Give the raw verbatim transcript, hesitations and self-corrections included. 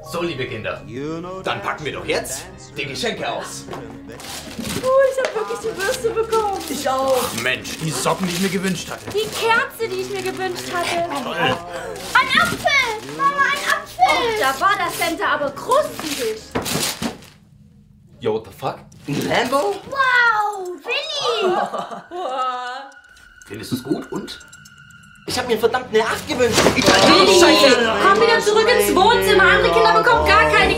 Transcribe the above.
So, liebe Kinder, dann packen wir doch jetzt die Geschenke aus. Oh, ich habe wirklich die Bürste bekommen. Ich auch. Mensch, die Socken, die ich mir gewünscht hatte. Die Kerze, die ich mir gewünscht hatte. Toll. Ein Apfel! Mama, ein Apfel! Oh, da war das Center aber krustig. Yo, what the fuck? Ein Lambo? Wow, Willi! Findest du es gut und? Ich habe mir verdammt eine acht gewünscht. Willi, Scheiße. komm wieder zurück ins Wohnzimmer. Andere Kinder bekommen gar keine